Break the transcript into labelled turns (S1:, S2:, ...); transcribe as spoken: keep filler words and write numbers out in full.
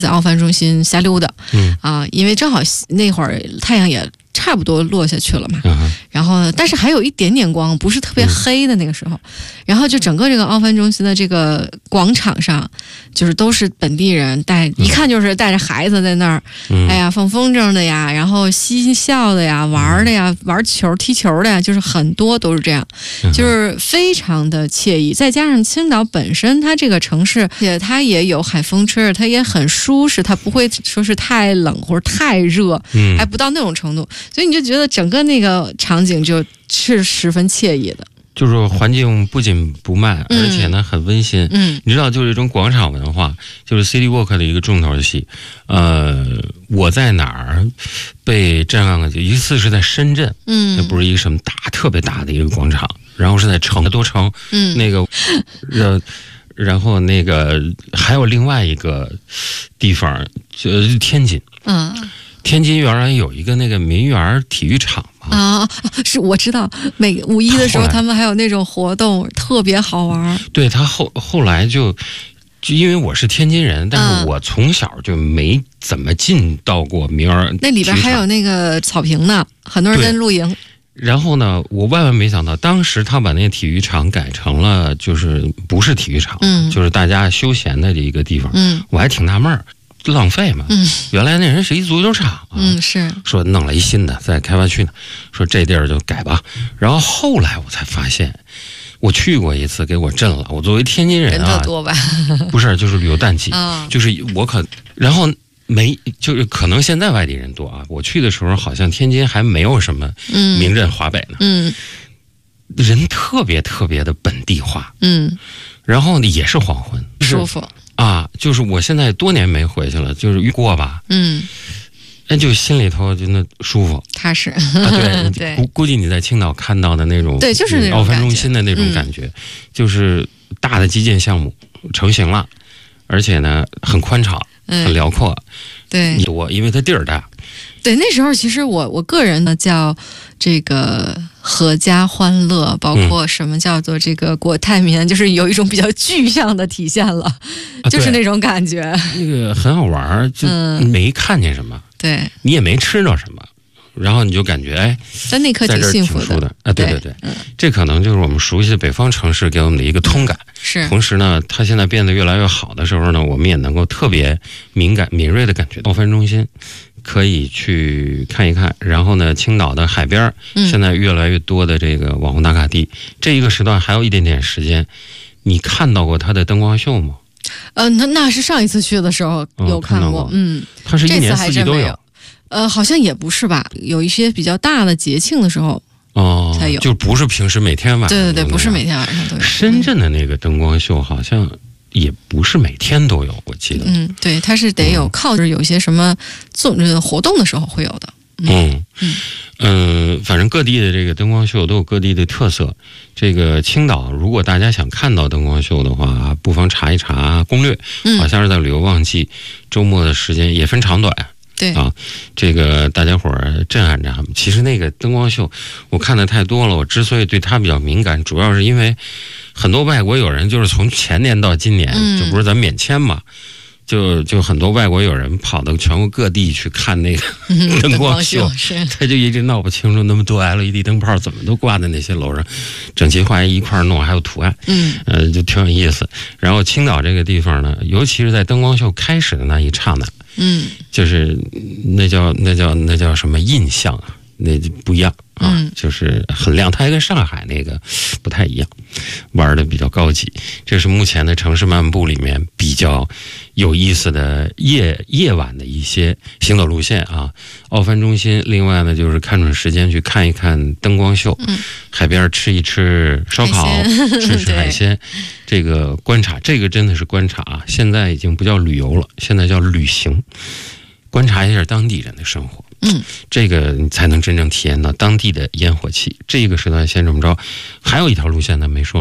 S1: 在奥帆中心瞎溜达，
S2: 嗯
S1: 啊，因为正好那会儿太阳也差不多落下去了嘛，
S2: 嗯、
S1: 然后但是还有一点点光，不是特别黑的那个时候，嗯、然后就整个这个奥帆中心的这个广场上，就是都是本地人带，嗯、一看就是带着孩子在那儿，嗯、哎呀放风筝的呀，然后嬉笑的呀，玩的呀，玩球踢球的呀，就是很多都是这样，嗯、就是非常的惬意。再加上青岛本身它这个城市，也它也有海风吹，它也很舒适，它不会说是太冷或者太热，嗯，还不到那种程度。所以你就觉得整个那个场景就是十分惬意的，
S2: 就是环境不紧不慢，嗯、而且呢很温馨。嗯，你知道，就是这种广场文化，就是 City Walk 的一个重头戏。呃，我在哪儿被震撼了？就一次是在深圳，嗯，那不是一个什么大特别大的一个广场，然后是在成都城，嗯，那个呃。然后那个还有另外一个地方，就是天津，嗯。天津原来有一个那个民园体育场嘛
S1: 啊，是我知道，每五一的时候他们还有那种活动，特别好玩。
S2: 对，他后后来就就因为我是天津人，但是我从小就没怎么进到过民园。
S1: 那里边还有那个草坪呢，很多人在露营。
S2: 然后呢，我万万没想到，当时他把那个体育场改成了就是不是体育场，嗯，就是大家休闲的这一个地方。嗯，我还挺纳闷儿。浪费嘛，嗯，原来那人是一足球场，啊，
S1: 嗯，是
S2: 说弄了一新的在开发区呢，说这地儿就改吧。然后后来我才发现，我去过一次，给我震了。我作为天津人啊，
S1: 人特多吧？
S2: 不是，就是旅游淡季，哦、就是我可然后没就是可能现在外地人多啊。我去的时候好像天津还没有什么名震华北呢，嗯，人特别特别的本地化，嗯，然后呢也是黄昏，
S1: 舒服。
S2: 啊，就是我现在多年没回去了，就是遇过吧，嗯，那就心里头就那舒服
S1: 踏实。啊，
S2: 对对，估估计你在青岛看到的那种，
S1: 对，就是那种
S2: 奥帆中心的那种感觉，嗯、就是大的基建项目成型了，而且呢很宽敞，嗯、很辽阔，
S1: 对，
S2: 多，因为它地儿大。
S1: 对，那时候其实我我个人呢叫这个阖家欢乐，包括什么叫做这个国泰民安，嗯、就是有一种比较具象的体现了，啊、就是那种感觉。
S2: 那个很好玩，就没看见什么，嗯、
S1: 对
S2: 你也没吃着什么，然后你就感觉哎，
S1: 在那刻挺幸福的。
S2: 的啊，对对对，嗯、这可能就是我们熟悉的北方城市给我们的一个通感。
S1: 是，
S2: 同时呢，它现在变得越来越好的时候呢，我们也能够特别敏感、敏锐的感觉到奥帆中心。可以去看一看，然后呢，青岛的海边现在越来越多的这个网红打卡地，嗯、这一个时段还有一点点时间，你看到过它的灯光秀吗？
S1: 呃，那那是上一次去的时候有看过，哦、看过嗯，
S2: 它是一年四季都有，
S1: 呃，好像也不是吧，有一些比较大的节庆的时候哦才有，
S2: 就不是平时每天晚上，
S1: 对对对，不是每天晚上都有。
S2: 深圳的那个灯光秀好像也不是每天都有，我记得。
S1: 嗯，对，它是得有靠着有一些什么做活动的时候会有的。
S2: 嗯嗯嗯、呃，反正各地的这个灯光秀都有各地的特色。这个青岛，如果大家想看到灯光秀的话，不妨查一查攻略。嗯，好像是在旅游旺季周末的时间，也分长短。
S1: 对
S2: 啊，这个大家伙儿震撼着。其实那个灯光秀我看的太多了，我之所以对它比较敏感，主要是因为很多外国友人就是从前年到今年，嗯、这不是咱免签嘛，就就很多外国友人跑到全国各地去看那个灯光秀，
S1: 嗯、是
S2: 他就一直闹不清楚那么多 L E D 灯泡怎么都挂在那些楼上，整齐划一一块弄，还有图案，嗯，呃，就挺有意思。然后青岛这个地方呢，尤其是在灯光秀开始的那一刹那。嗯，就是那叫那叫那叫什么印象啊？那不一样啊，嗯、就是很亮。它还跟上海那个不太一样，玩的比较高级。这是目前的城市漫步里面比较有意思的夜夜晚的一些行走路线啊。奥帆中心，另外呢就是看准时间去看一看灯光秀，嗯、海边吃一吃烧烤，吃吃海鲜。这个观察，这个真的是观察啊！现在已经不叫旅游了，现在叫旅行。观察一下当地人的生活，嗯，这个你才能真正体验到当地的烟火气。这个时段先这么着，还有一条路线呢没说。